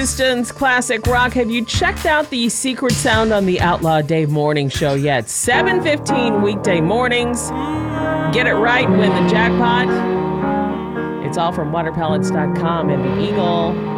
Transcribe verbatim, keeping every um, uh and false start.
Houston's classic rock. Have you checked out the secret sound on the Outlaw Dave Morning Show yet? seven fifteen weekday mornings. Get it right, win the jackpot. It's all from water pellets dot com and the Eagle